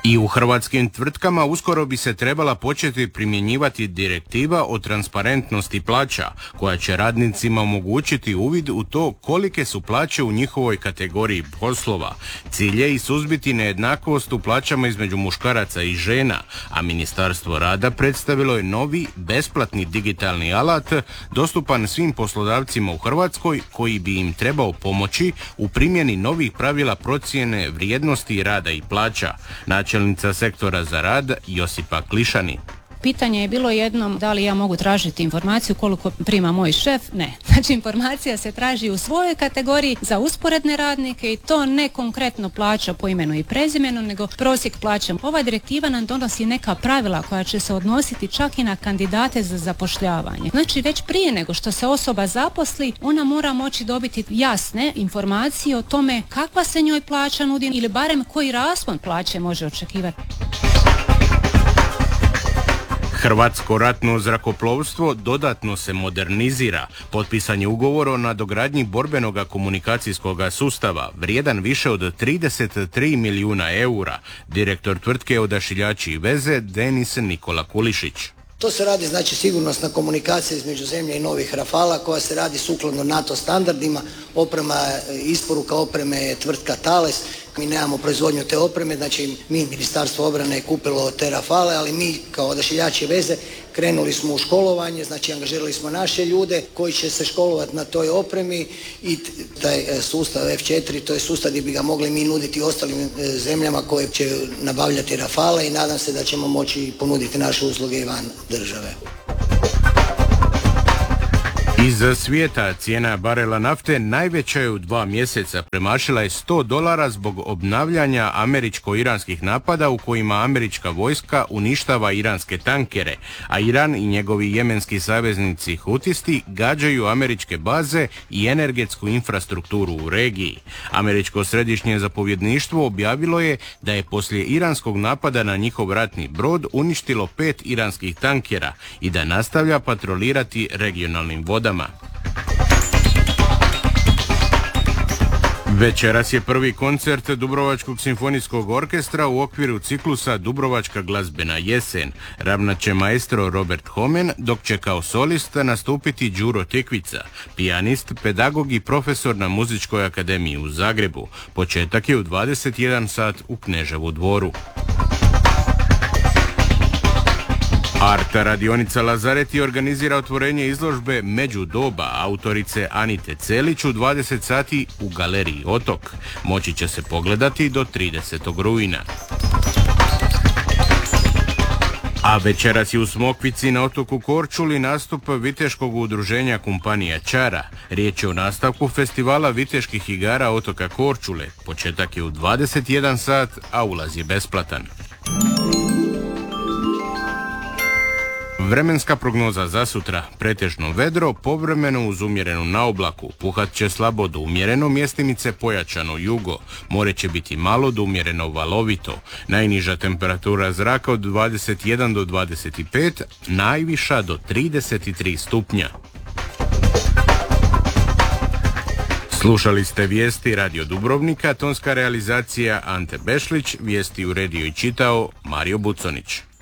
I u hrvatskim tvrtkama uskoro bi se trebala početi primjenjivati direktiva o transparentnosti plaća, koja će radnicima omogućiti uvid u to kolike su plaće u njihovoj kategoriji poslova. Cilj je i suzbiti nejednakost u plaćama između muškaraca i žena, a Ministarstvo rada predstavilo je novi, besplatni digitalni alat dostupan svim poslodavcima u Hrvatskoj koji bi im trebao pomoći u primjeni novih pravila procjene vrijednosti rada i plaća. Načelnica sektora za rad Josipa Klišani. Pitanje je bilo jednom da li ja mogu tražiti informaciju koliko prima moj šef. Ne. Znači informacija se traži u svojoj kategoriji za usporedne radnike i to ne konkretno plaća po imenu i prezimenu, nego prosjek plaća. Ova direktiva nam donosi neka pravila koja će se odnositi čak i na kandidate za zapošljavanje. Znači već prije nego što se osoba zaposli, ona mora moći dobiti jasne informacije o tome kakva se njoj plaća nudi ili barem koji raspon plaće može očekivati. Hrvatsko ratno zrakoplovstvo dodatno se modernizira. Potpisan je ugovor o nadogradnji borbenog komunikacijskog sustava, vrijedan više od 33 milijuna eura. Direktor tvrtke Odašiljači i veze Denis Nikola Kulišić. To se radi znači sigurnosna komunikacija između zemlje i novih Rafala koja se radi sukladno NATO standardima. Isporuka opreme je tvrtka Thales. Mi nemamo proizvodnju te opreme, znači Ministarstvo obrane je kupilo te Rafale, ali mi kao Odašiljači veze krenuli smo u školovanje, znači angažirali smo naše ljude koji će se školovati na toj opremi i taj sustav F4, to je sustav gdje bi ga mogli mi nuditi ostalim zemljama koje će nabavljati Rafale i nadam se da ćemo moći ponuditi naše usluge i van države. Iz svijeta cijena barela nafte najveća je u 2 mjeseca, premašila je $100 zbog obnavljanja američko-iranskih napada u kojima američka vojska uništava iranske tankere, a Iran i njegovi jemenski saveznici hutisti gađaju američke baze i energetsku infrastrukturu u regiji. Američko središnje zapovjedništvo objavilo je da je poslije iranskog napada na njihov ratni brod uništilo 5 iranskih tankera i da nastavlja patrolirati regionalnim vodama. Večeras je prvi koncert Dubrovačkog simfonijskog orkestra u okviru ciklusa Dubrovačka glazbena jesen. Ravnat će maestro Robert Homen, dok će kao solist nastupiti Đuro Tikvica, pijanist, pedagog i profesor na Muzičkoj akademiji u Zagrebu. Početak je u 21 sat u Kneževu dvoru. Art radionica Lazareti organizira otvorenje izložbe Međudoba autorice Anite Celić u 20 sati u galeriji Otok. Moći će se pogledati do 30. rujna. A večeras je u Smokvici na otoku Korčuli nastup Viteškog udruženja kompanija Čara. Riječ je o nastavku festivala viteških igara otoka Korčule. Početak je u 21 sat, a ulaz je besplatan. Vremenska prognoza za sutra: pretežno vedro, povremeno uz umjerenu naoblaku, puhat će slabo do umjereno, mjestimice pojačano jugo, more će biti malo do umjereno valovito, najniža temperatura zraka od 21 do 25, najviša do 33 stupnja. Slušali ste vijesti Radio Dubrovnika, tonska realizacija Ante Bešlić, vijesti uredio i čitao Mario Buconić.